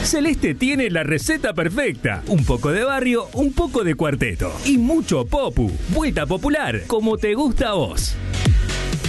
Celeste tiene la receta perfecta. Un poco de barrio, un poco de cuarteto. Y mucho popu. Vuelta popular, como te gusta a vos.